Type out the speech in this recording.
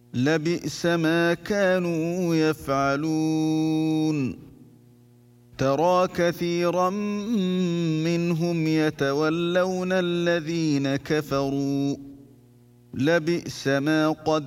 لبئس ما كانوا يفعلون ترى كثيرا منهم يتولون الذين كفروا لبئس ما قدموا